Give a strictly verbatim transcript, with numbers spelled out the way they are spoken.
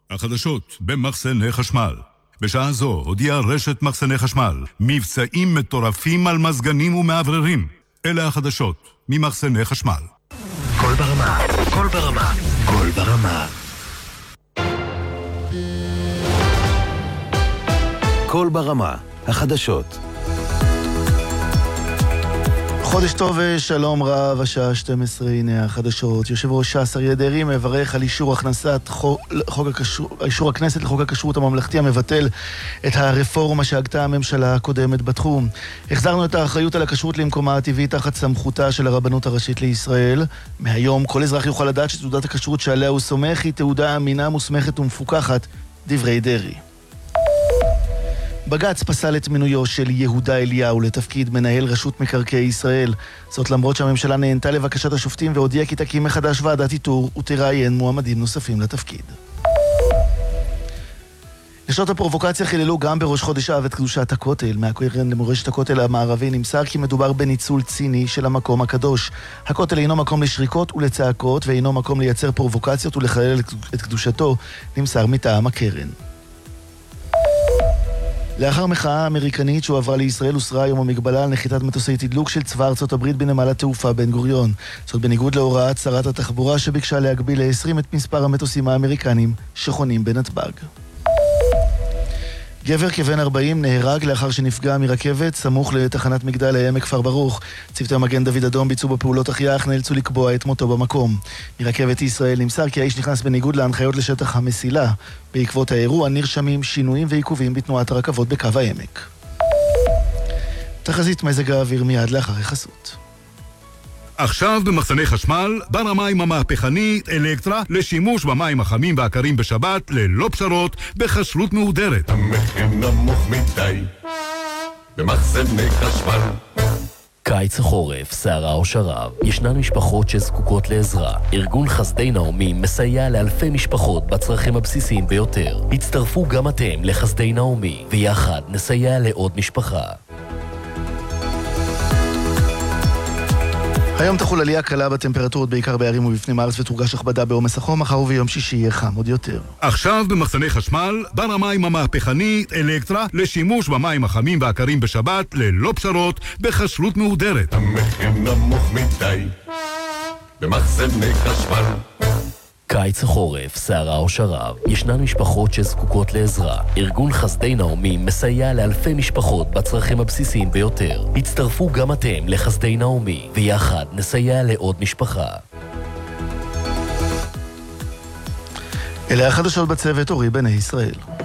החדשות במחסני חשמל. בשעה זו הודיעה רשת מחסני חשמל מבצעים מטורפים על מזגנים ומעבררים. אלה החדשות ממחסני חשמל. כל ברמה, כל ברמה, כל ברמה. כל ברמה, החדשות. חודש טוב ושלום רב, השעה שתים עשרה, הנה החדשות. יושב ראש ש"ס אריה דרעי מברך על אישור הכנסת חוק, חוק הכשרות, אישור הכנסת לחוק הכשרות הממלכתי המבטל את הרפורמה שהגתה הממשלה הקודמת בתחום. החזרנו את האחריות על הכשרות למקומה הטבעי תחת סמכותה של הרבנות הראשית לישראל. מהיום כל אזרח יוכל לדעת שתעודת הכשרות שעליה הוא סומך היא תעודה אמינה, מוסמכת ומפוקחת, דברי דרעי. בג"ץ פסל את מינויו של יהודה אליהו לתפקיד מנהל רשות מקרקעי ישראל. זאת למרות שהממשלה נענתה לבקשת השופטים והודיעה כי תקים מחדש ועדת איתור ותראיין מועמדים נוספים לתפקיד. נשות הפרובוקציה חיללו גם בראש חודש אב את קדושת הכותל. מהקרן למורשת הכותל המערבי נמסר כי מדובר בניצול ציני של המקום הקדוש. הכותל אינו מקום לשריקות ולצעקות ואינו מקום לייצר פרובוקציות ולחלל את קדושתו, נמסר מטעם הקרן. לאחר מחאה אמריקנית שהועברה לישראל הוסרה היום המגבלה על נחיתת מטוסי תדלוק של צבא ארצות הברית בנמל התעופה בן גוריון. זאת בניגוד להוראת שרת התחבורה שביקשה להגביל ל-עשרים את מספר המטוסים האמריקנים שחונים בנתב"ג. גבר כבן ארבעים נהרג לאחר שנפגע מרכבת סמוך לתחנת מגדל העמק כפר ברוך. צוותי מגן דוד אדום ביצעו בפעולות החייאה אך נאלצו לקבוע את מותו במקום. מרכבת ישראל נמסר כי האיש נכנס בניגוד להנחיות לשטח המסילה. בעקבות האירוע נרשמים שינויים ועיכובים בתנועת הרכבות בקו העמק. תחזית מזג האוויר מיד לאחר החסות. עכשיו במחסני חשמל, בר המים המהפכנית אלקטרה לשימוש במים החמים והקרים בשבת ללא פשרות בכשרות מהודרת. המחיר נמוך מדי במחסני חשמל. קיץ החורף, סערה או שרב, ישנן משפחות שזקוקות לעזרה. ארגון חסדי נעמי מסייע לאלפי משפחות בצרכים הבסיסיים ביותר. הצטרפו גם אתם לחסדי נעמי, ויחד נסייע לעוד משפחה. היום תחול עלייה קלה בטמפרטורות בעיקר בערים ובפנים הארץ ותורגש הכבדה בעומס החום, מחר וביום שישי יהיה חם עוד יותר. עכשיו במחסני חשמל, בר המים המהפכנית אלקטרה לשימוש במים החמים והקרים בשבת ללא פשרות בכשרות מהודרת. המחיר נמוך מדי במחסני חשמל. קיץ החורף, סערה או שרב, ישנן משפחות שזקוקות לעזרה. ארגון חסדי נעמי מסייע לאלפי משפחות בצרכים הבסיסיים ביותר. הצטרפו גם אתם לחסדי נעמי, ויחד נסייע לעוד משפחה. אלה החדשות בצוות אורי בני ישראל.